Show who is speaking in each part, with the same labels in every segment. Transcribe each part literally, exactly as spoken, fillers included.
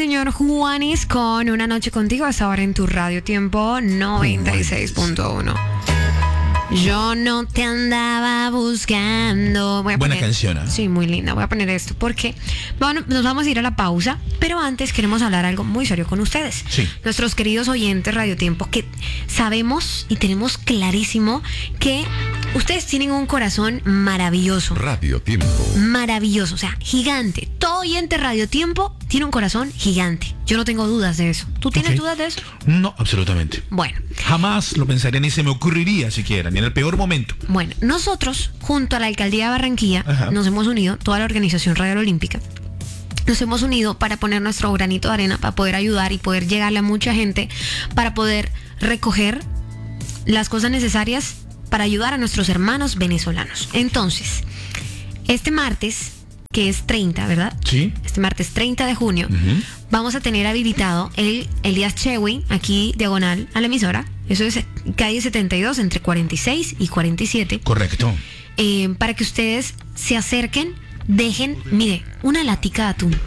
Speaker 1: señor Juanes con Una Noche Contigo, hasta ahora en tu Radio Tiempo noventa y seis punto uno. Yo no te andaba buscando. Voy a
Speaker 2: Buena
Speaker 1: poner,
Speaker 2: canción, ¿eh?
Speaker 1: Sí, muy linda. Voy a poner esto porque bueno, nos vamos a ir a la pausa, pero antes queremos hablar algo muy serio con ustedes.
Speaker 2: Sí.
Speaker 1: Nuestros queridos oyentes Radio Tiempo, que sabemos y tenemos clarísimo que ustedes tienen un corazón maravilloso.
Speaker 3: Radio Tiempo.
Speaker 1: Maravilloso, o sea, gigante. Todo oyente Radio Tiempo tiene un corazón gigante. Yo no tengo dudas de eso. ¿Tú tienes
Speaker 2: Ok.
Speaker 1: dudas de eso?
Speaker 2: No, absolutamente.
Speaker 1: Bueno.
Speaker 2: Jamás lo pensaría ni se me ocurriría siquiera, ni en el peor momento.
Speaker 1: Bueno, nosotros, junto a la Alcaldía de Barranquilla,
Speaker 2: Ajá.
Speaker 1: nos hemos unido, toda la organización Radial Olímpica, nos hemos unido para poner nuestro granito de arena, para poder ayudar y poder llegarle a mucha gente, para poder recoger las cosas necesarias para ayudar a nuestros hermanos venezolanos. Entonces, este martes, que es treinta, ¿verdad?
Speaker 2: Sí.
Speaker 1: Este martes treinta de junio,
Speaker 2: Ujú.
Speaker 1: vamos a tener habilitado el Elías Chewy, aquí diagonal a la emisora. Eso es calle setenta y dos, entre cuarenta y seis y cuarenta y siete.
Speaker 2: Correcto.
Speaker 1: Eh, para que ustedes se acerquen, dejen, mire, una latica de atún,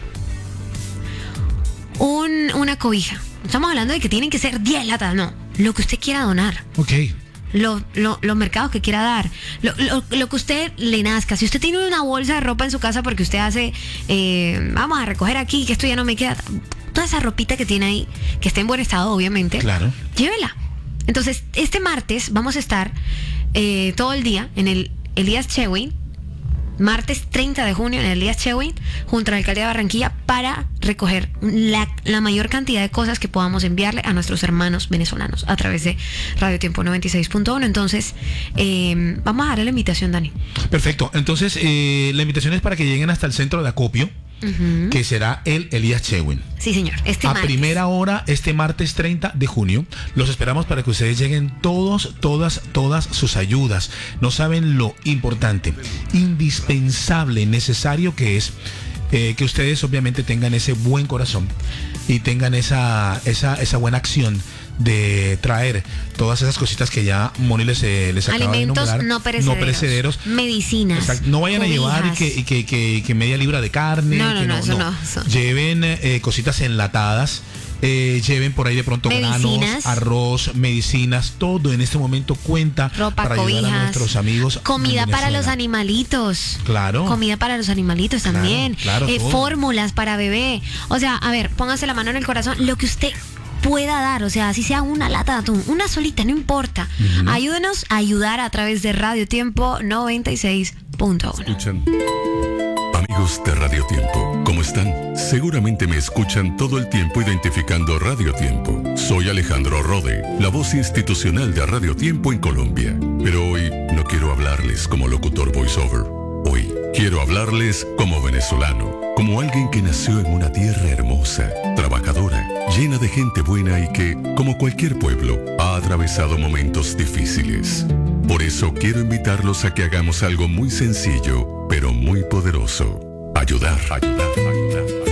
Speaker 1: un, una cobija. No estamos hablando de que tienen que ser diez latas, no. Lo que usted quiera donar.
Speaker 2: Ok.
Speaker 1: Lo, lo, los mercados que quiera dar, lo, lo, lo que usted le nazca. Si usted tiene una bolsa de ropa en su casa porque usted hace, eh, vamos a recoger aquí, que esto ya no me queda, toda esa ropita que tiene ahí, que esté en buen estado, obviamente,
Speaker 2: Claro.
Speaker 1: llévela. Entonces, este martes vamos a estar eh, todo el día en el Elías Chewy, martes treinta de junio en el Elías Chewy, junto a la Alcaldía de Barranquilla, para recoger la, la mayor cantidad de cosas que podamos enviarle a nuestros hermanos venezolanos a través de Radio Tiempo noventa y seis punto uno. Entonces, eh, vamos a darle la invitación, Dani.
Speaker 2: Perfecto. Entonces, eh, la invitación es para que lleguen hasta el centro de acopio,
Speaker 1: Uh-huh.
Speaker 2: que será el Elías Chewin.
Speaker 1: Sí, señor. Este
Speaker 2: A
Speaker 1: martes.
Speaker 2: primera hora, este martes treinta de junio, los esperamos para que ustedes lleguen todos, todas, todas sus ayudas. No saben lo importante, indispensable, necesario que es eh, que ustedes obviamente tengan ese buen corazón y tengan esa, esa, esa buena acción de traer todas esas cositas que ya Moni les, eh, les acaba
Speaker 1: Alimentos
Speaker 2: de enumerar.
Speaker 1: no perecederos.
Speaker 2: No perecederos.
Speaker 1: Medicinas.
Speaker 2: Exacto. No vayan
Speaker 1: cobijas.
Speaker 2: a llevar y que, y que, que, que media libra de carne.
Speaker 1: No, no,
Speaker 2: que
Speaker 1: no, eso no, eso.
Speaker 2: Lleven eh, cositas enlatadas. Eh, lleven por ahí de pronto
Speaker 1: Medicinas.
Speaker 2: granos, arroz, medicinas, todo en este momento cuenta
Speaker 1: Ropa,
Speaker 2: para ayudar
Speaker 1: cobijas,
Speaker 2: a nuestros amigos.
Speaker 1: comida
Speaker 2: en
Speaker 1: para los
Speaker 2: Venezuela.
Speaker 1: animalitos.
Speaker 2: Claro.
Speaker 1: Comida para los animalitos
Speaker 2: Claro,
Speaker 1: también.
Speaker 2: claro,
Speaker 1: Eh,
Speaker 2: todo.
Speaker 1: fórmulas para bebé. O sea, a ver, póngase la mano en el corazón. Lo que usted pueda dar, o sea, así sea una lata de atún, una solita, no importa.
Speaker 2: Ujú.
Speaker 1: Ayúdenos a ayudar a través de Radio Tiempo noventa y seis punto uno.
Speaker 3: Escuchan. Amigos de Radio Tiempo, ¿cómo están? Seguramente me escuchan todo el tiempo identificando Radio Tiempo. Soy Alejandro Rode, la voz institucional de Radio Tiempo en Colombia. Pero hoy no quiero hablarles como locutor voiceover. Hoy quiero hablarles como venezolano, como alguien que nació en una tierra hermosa, trabajadora, llena de gente buena y que, como cualquier pueblo, ha atravesado momentos difíciles. Por eso quiero invitarlos a que hagamos algo muy sencillo, pero muy poderoso. Ayudar, ayudar, ayudar, ayudar.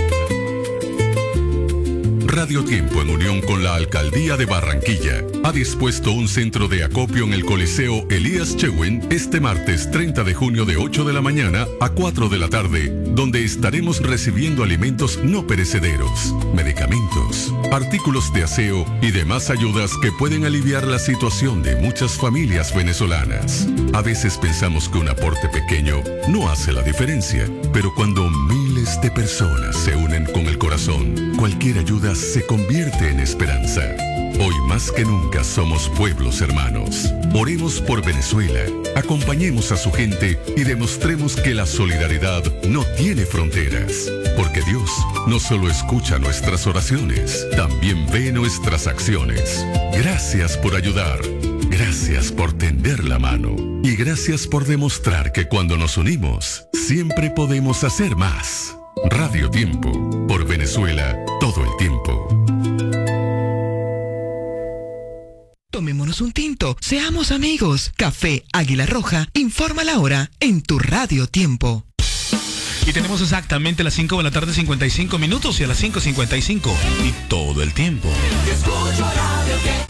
Speaker 3: Radio Tiempo, en unión con la Alcaldía de Barranquilla, ha dispuesto un centro de acopio en el Coliseo Elías Chewin este martes treinta de junio de ocho de la mañana a cuatro de la tarde, donde estaremos recibiendo alimentos no perecederos, medicamentos, artículos de aseo y demás ayudas que pueden aliviar la situación de muchas familias venezolanas. A veces pensamos que un aporte pequeño no hace la diferencia, pero cuando miles de personas se unen con el corazón, cualquier ayuda se convierte en esperanza. Hoy más que nunca somos pueblos hermanos. Oremos por Venezuela, acompañemos a su gente y demostremos que la solidaridad no tiene fronteras. Porque Dios no solo escucha nuestras oraciones, también ve nuestras acciones. Gracias por ayudar. Gracias por tender la mano. Y gracias por demostrar que cuando nos unimos, siempre podemos hacer más. Radio Tiempo, por Venezuela, todo el tiempo.
Speaker 4: Tomémonos un tinto, seamos amigos. Café Águila Roja informa la hora en tu Radio Tiempo.
Speaker 2: Y tenemos exactamente las cinco de la tarde, cincuenta y cinco minutos, y a las cinco cincuenta y cinco y todo el tiempo.
Speaker 5: Escucho Radio Tiempo.